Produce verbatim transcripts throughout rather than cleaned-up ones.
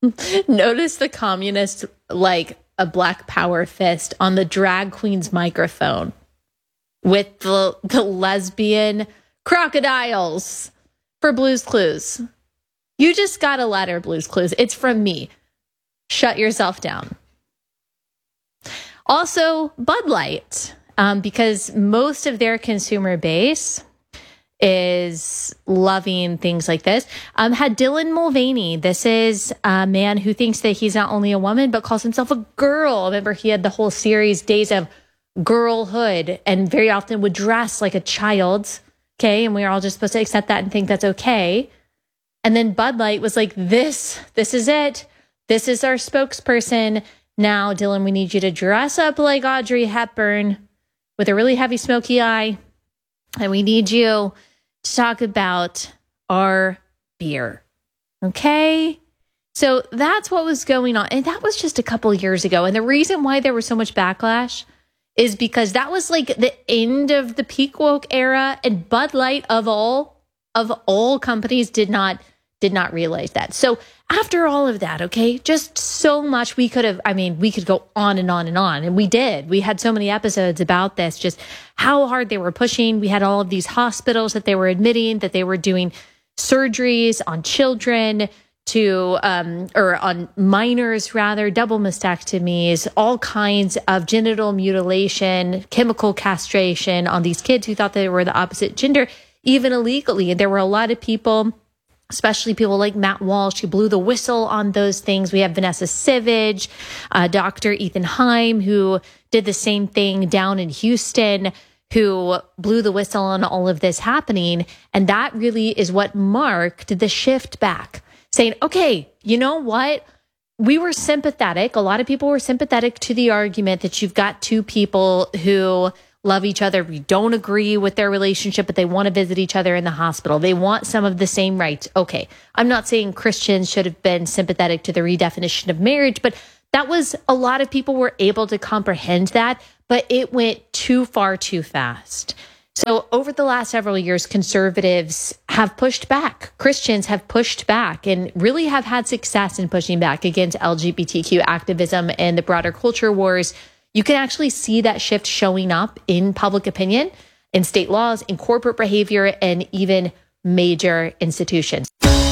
Notice the communists like a black power fist on the drag queen's microphone with the, the lesbian crocodiles for Blue's Clues. You just got a letter, Blue's Clues. It's from me. Shut yourself down. Also, Bud Light, um, because most of their consumer base is loving things like this, um, had Dylan Mulvaney. This is a man who thinks that he's not only a woman, but calls himself a girl. Remember, he had the whole series, Days of Girlhood, and very often would dress like a child. Okay, and we are all just supposed to accept that and think that's okay. And then Bud Light was like, this, this is it. This is our spokesperson. Now, Dylan, we need you to dress up like Audrey Hepburn with a really heavy smoky eye. And we need you to talk about our beer. Okay? So that's what was going on. And that was just a couple years ago. And the reason why there was so much backlash is because that was like the end of the peak woke era. And Bud Light, of all, of all companies, did not did not realize that. So after all of that, okay, just so much we could have, I mean, we could go on and on and on. And we did. We had so many episodes about this, just how hard they were pushing. We had all of these hospitals that they were admitting that they were doing surgeries on children to, um, or on minors rather, double mastectomies, all kinds of genital mutilation, chemical castration on these kids who thought they were the opposite gender, even illegally. And there were a lot of people, especially people like Matt Walsh, who blew the whistle on those things. We have Vanessa Sivage, uh, Doctor Ethan Heim, who did the same thing down in Houston, who blew the whistle on all of this happening. And that really is what marked the shift back, saying, okay, you know what? We were sympathetic. A lot of people were sympathetic to the argument that you've got two people who love each other. We don't agree with their relationship, but they want to visit each other in the hospital. They want some of the same rights. Okay. I'm not saying Christians should have been sympathetic to the redefinition of marriage, but that was, a lot of people were able to comprehend that, but it went too far too fast. So over the last several years, conservatives have pushed back. Christians have pushed back and really have had success in pushing back against L G B T Q activism and the broader culture wars. You can actually see that shift showing up in public opinion, in state laws, in corporate behavior, and even major institutions.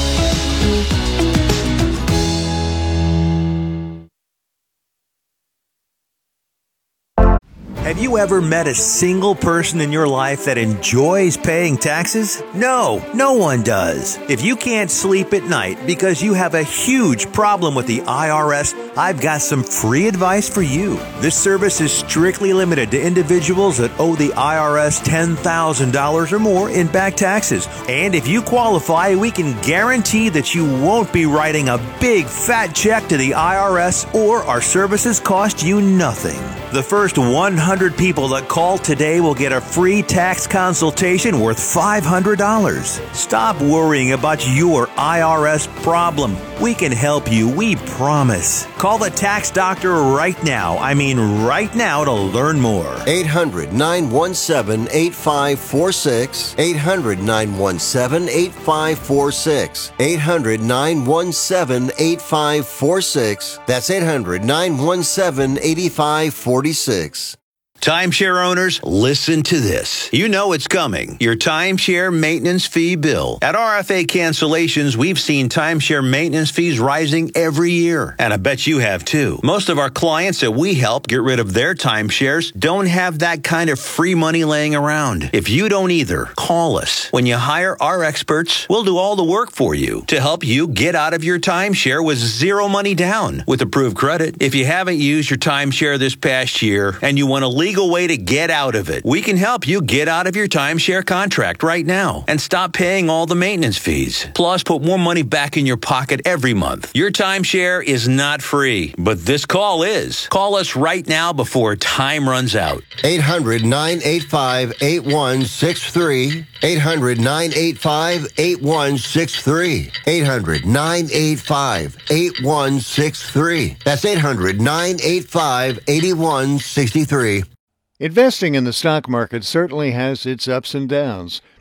Have you ever met a single person in your life that enjoys paying taxes? No, no one does. If you can't sleep at night because you have a huge problem with the I R S, I've got some free advice for you. This service is strictly limited to individuals that owe the I R S ten thousand dollars or more in back taxes. And if you qualify, we can guarantee that you won't be writing a big fat check to the I R S, or our services cost you nothing. The first one hundred people that call today will get a free tax consultation worth five hundred dollars. Stop worrying about your I R S problem. We can help you, we promise. Call the tax doctor right now. I mean right now to learn more. eight hundred, nine one seven, eight five four six. eight hundred, nine one seven, eight five four six. eight hundred, nine one seven, eight five four six. That's eight hundred, nine one seven, eight five four six. Timeshare owners, listen to this. You know it's coming. Your timeshare maintenance fee bill. At R F A Cancellations, we've seen timeshare maintenance fees rising every year. And I bet you have too. Most of our clients that we help get rid of their timeshares don't have that kind of free money laying around. If you don't either, call us. When you hire our experts, we'll do all the work for you to help you get out of your timeshare with zero money down with approved credit. If you haven't used your timeshare this past year and you want to leave legal way to get out of it, we can help you get out of your timeshare contract right now and stop paying all the maintenance fees. Plus, put more money back in your pocket every month. Your timeshare is not free, but this call is. Call us right now before time runs out. eight hundred, nine eight five, eight one six three. eight hundred, nine eight five, eight one six three. eight hundred, nine eight five, eight one six three. That's eight hundred, nine eight five, eight one six three. Investing in the stock market certainly has its ups and downs,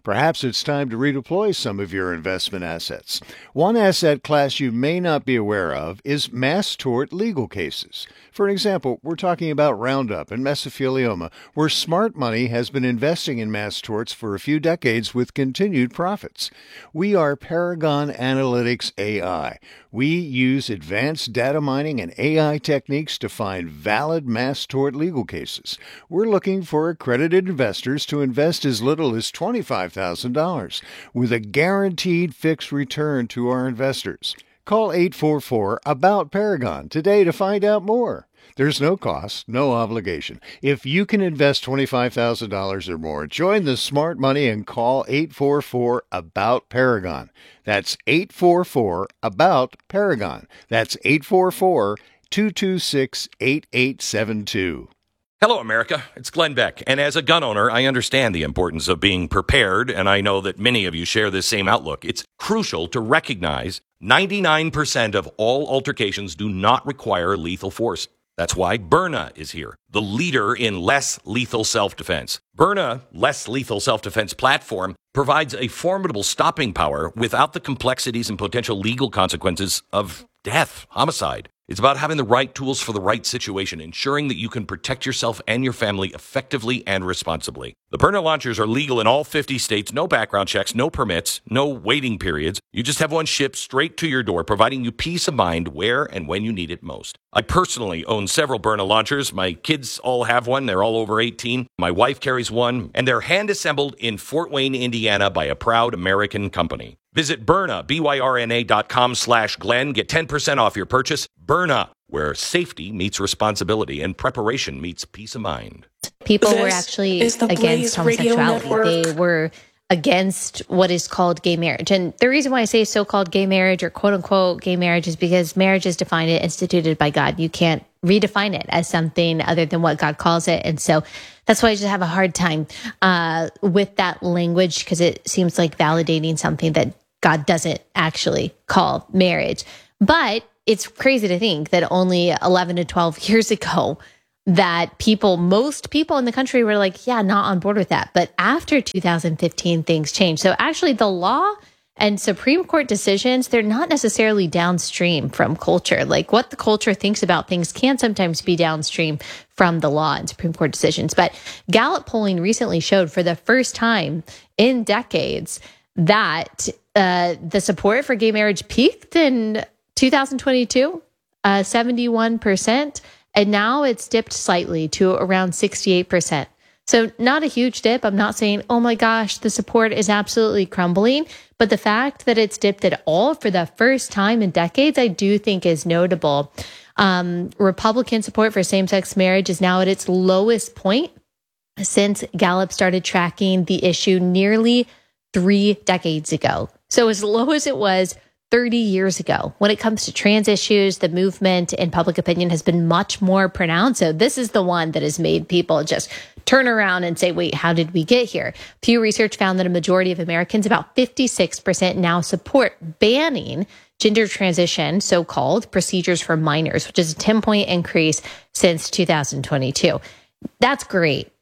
Perhaps it's time to redeploy some of your investment assets. One asset class you may not be aware of is mass tort legal cases. For an example, we're talking about Roundup and mesothelioma, where smart money has been investing in mass torts for a few decades with continued profits. We are Paragon Analytics A I. We use advanced data mining and A I techniques to find valid mass tort legal cases. We're looking for accredited investors to invest as little as twenty-five thousand dollars with a guaranteed fixed return to our investors. Call eight four four, ABOUT Paragon today to find out more. There's no cost, no obligation. If you can invest twenty-five thousand dollars or more, join the smart money and call eight four four, ABOUT Paragon. That's eight four four, ABOUT Paragon. That's eight four four, two two six, eight eight seven two. Hello, America. It's Glenn Beck. And as a gun owner, I understand the importance of being prepared, and I know that many of you share this same outlook. It's crucial to recognize ninety-nine percent of all altercations do not require lethal force. That's why Byrna is here, the leader in less lethal self-defense. Byrna, less lethal self-defense platform, provides a formidable stopping power without the complexities and potential legal consequences of death, homicide. It's about having the right tools for the right situation, ensuring that you can protect yourself and your family effectively and responsibly. The Byrna launchers are legal in all fifty states, no background checks, no permits, no waiting periods. You just have one shipped straight to your door, providing you peace of mind where and when you need it most. I personally own several Byrna launchers. My kids all have one. They're all over eighteen. My wife carries one, and they're hand-assembled in Fort Wayne, Indiana by a proud American company. Visit Byrna, B Y R N A dot com slash Glenn. Get ten percent off your purchase. Byrna, where safety meets responsibility and preparation meets peace of mind. People This were actually is the against Blaze Radio homosexuality. Network. They were against what is called gay marriage. And the reason why I say so-called gay marriage or quote-unquote gay marriage is because marriage is defined and instituted by God. You can't redefine it as something other than what God calls it. And so that's why I just have a hard time uh, with that language, because it seems like validating something that God doesn't actually call marriage. But it's crazy to think that only eleven to twelve years ago that people, most people in the country were like, yeah, not on board with that. But after two thousand fifteen, things changed. So actually the law and Supreme Court decisions, they're not necessarily downstream from culture. Like what the culture thinks about things can sometimes be downstream from the law and Supreme Court decisions. But Gallup polling recently showed for the first time in decades that uh, the support for gay marriage peaked in two thousand twenty-two, uh, seventy-one percent, and now it's dipped slightly to around sixty-eight percent. So not a huge dip. I'm not saying, oh my gosh, the support is absolutely crumbling, but the fact that it's dipped at all for the first time in decades, I do think is notable. Um, Republican support for same-sex marriage is now at its lowest point since Gallup started tracking the issue nearly three decades ago. So as low as it was thirty years ago. When it comes to trans issues, the movement in public opinion has been much more pronounced. So this is the one that has made people just turn around and say, wait, how did we get here? Pew Research found that a majority of Americans, about fifty-six percent, now support banning gender transition, so-called procedures for minors, which is a ten-point increase since two thousand twenty-two. That's great.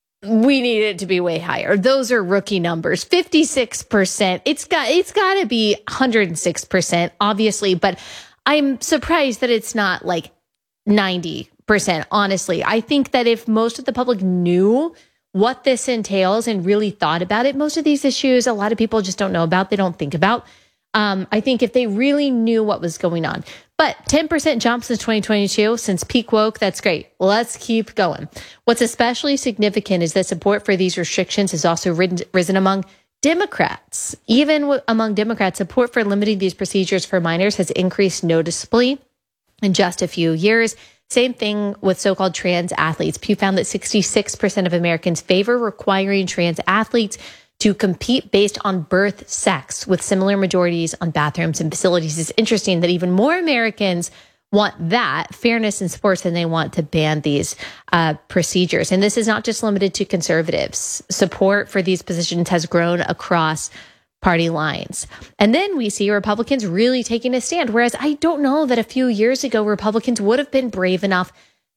We need it to be way higher. Those are rookie numbers. fifty-six percent. It's got it's got to be one hundred six percent, obviously, but I'm surprised that it's not like ninety percent, honestly. I think that if most of the public knew what this entails and really thought about it, most of these issues, a lot of people just don't know about, they don't think about. Um, I think if they really knew what was going on. But ten percent jump since twenty twenty-two, since peak woke, that's great. Let's keep going. What's especially significant is that support for these restrictions has also risen, risen among Democrats. Even w- among Democrats, support for limiting these procedures for minors has increased noticeably in just a few years. Same thing with so-called trans athletes. Pew found that sixty-six percent of Americans favor requiring trans athletes to compete based on birth sex, with similar majorities on bathrooms and facilities. It's interesting that even more Americans want that fairness in sports than they want to ban these uh, procedures. And this is not just limited to conservatives. Support for these positions has grown across party lines. And then we see Republicans really taking a stand, whereas I don't know that a few years ago Republicans would have been brave enough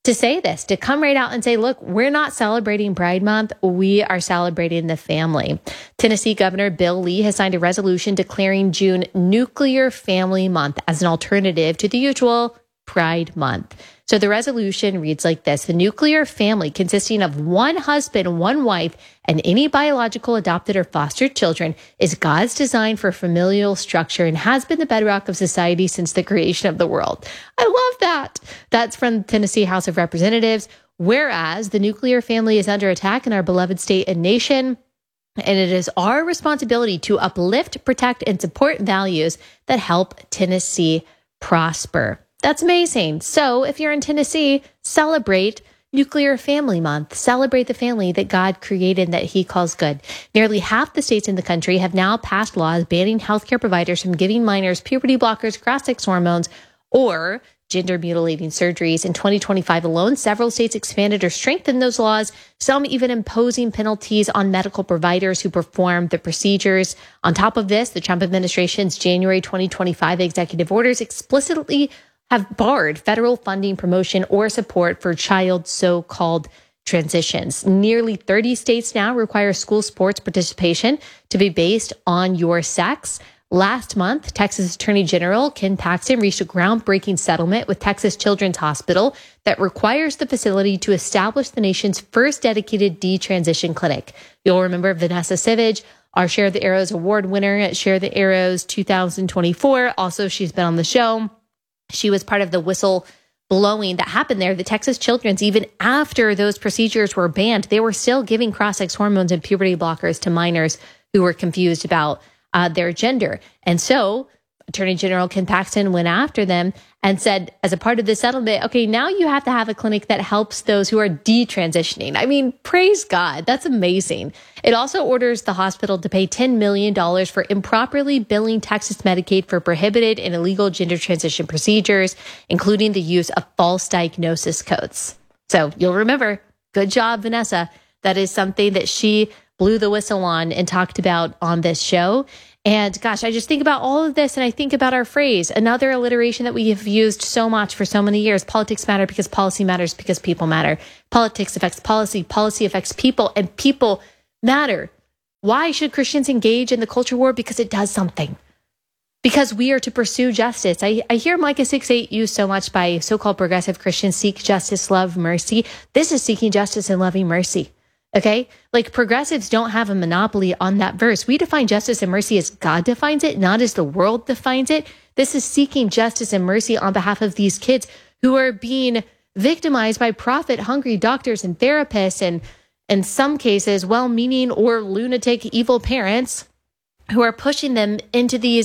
to say this, to come right out and say, look, we're not celebrating Pride Month. We are celebrating the family. Tennessee Governor Bill Lee has signed a resolution declaring June Nuclear Family Month as an alternative to the usual Pride Month. So the resolution reads like this: the nuclear family, consisting of one husband, one wife, and any biological, adopted, or fostered children, is God's design for familial structure and has been the bedrock of society since the creation of the world. I love that. That's from Tennessee House of Representatives. Whereas the nuclear family is under attack in our beloved state and nation, and it is our responsibility to uplift, protect, and support values that help Tennessee prosper. That's amazing. So if you're in Tennessee, celebrate Nuclear Family Month. Celebrate the family that God created and that he calls good. Nearly half the states in the country have now passed laws banning healthcare providers from giving minors puberty blockers, cross-sex hormones, or gender mutilating surgeries. In twenty twenty-five alone, several states expanded or strengthened those laws, some even imposing penalties on medical providers who perform the procedures. On top of this, the Trump administration's January twenty twenty-five executive orders explicitly have barred federal funding, promotion, or support for child so-called transitions. Nearly thirty states now require school sports participation to be based on your sex. Last month, Texas Attorney General Ken Paxton reached a groundbreaking settlement with Texas Children's Hospital that requires the facility to establish the nation's first dedicated detransition clinic. You'll remember Vanessa Savage, our Share the Arrows award winner at Share the Arrows two thousand twenty-four. Also, she's been on the show. She was part of the whistle blowing that happened there. The Texas Children's, even after those procedures were banned, they were still giving cross-sex hormones and puberty blockers to minors who were confused about uh, their gender. And so Attorney General Ken Paxton went after them and said, as a part of the settlement, okay, now you have to have a clinic that helps those who are detransitioning. I mean, praise God. That's amazing. It also orders the hospital to pay ten million dollars for improperly billing Texas Medicaid for prohibited and illegal gender transition procedures, including the use of false diagnosis codes. So you'll remember, good job, Vanessa. That is something that she blew the whistle on and talked about on this show. And gosh, I just think about all of this and I think about our phrase, another alliteration that we have used so much for so many years. Politics matter because policy matters because people matter. Politics affects policy. Policy affects people and people matter. Why should Christians engage in the culture war? Because it does something. Because we are to pursue justice. I, I hear Micah six eight used so much by so-called progressive Christians, seek justice, love, mercy. This is seeking justice and loving mercy. Okay, like progressives don't have a monopoly on that verse. We define justice and mercy as God defines it, not as the world defines it. This is seeking justice and mercy on behalf of these kids who are being victimized by profit-hungry doctors and therapists, and in some cases, well-meaning or lunatic evil parents who are pushing them into these